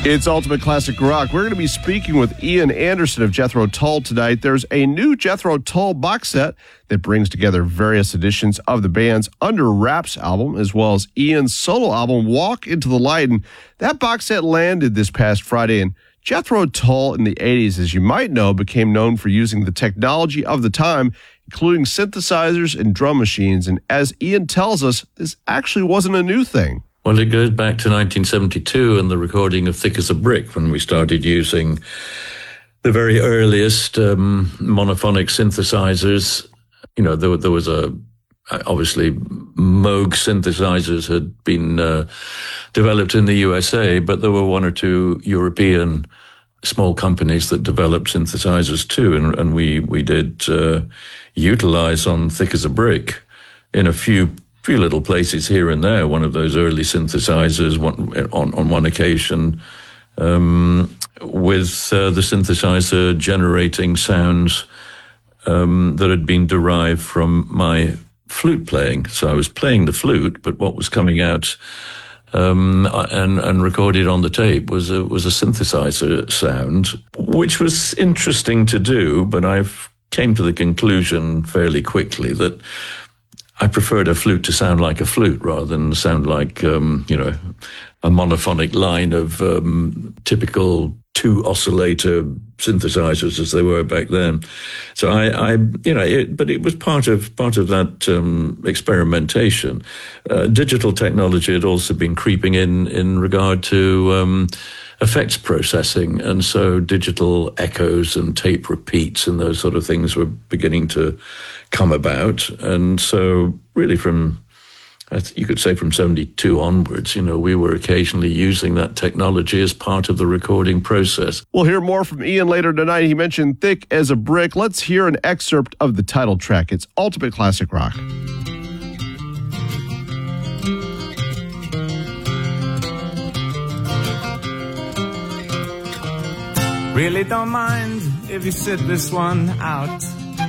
It's Ultimate Classic Rock. We're going to be speaking with Ian Anderson of Jethro Tull tonight. There's a new Jethro Tull box set that brings together various editions of the band's Under Wraps album, as well as Ian's solo album, Walk Into the Light. And that box set landed this past Friday. And Jethro Tull in the 80s, as you might know, became known for using the technology of the time, including synthesizers and drum machines. And as Ian tells us, this actually wasn't a new thing. Well, it goes back to 1972 and the recording of Thick as a Brick, when we started using the very earliest monophonic synthesizers. You know, there was obviously Moog synthesizers had been developed in the USA, but there were one or two European small companies that developed synthesizers too, and we did utilize on Thick as a Brick in a few little places here and there, one of those early synthesizers on one occasion, with the synthesizer generating sounds that had been derived from my flute playing. So I was playing the flute, but what was coming out and recorded on the tape was a synthesizer sound, which was interesting to do, but I've came to the conclusion fairly quickly that I preferred a flute to sound like a flute rather than sound like, a monophonic line of typical two oscillator synthesizers as they were back then. So but it was part of that experimentation. Digital technology had also been creeping in regard to effects processing, and so digital echoes and tape repeats and those sort of things were beginning to come about. And so really you could say from 72 onwards, we were occasionally using that technology as part of the recording process. We'll hear more from Ian later tonight. He mentioned Thick as a Brick. Let's hear an excerpt of the title track. It's Ultimate Classic Rock. Really don't mind if you sit this one out.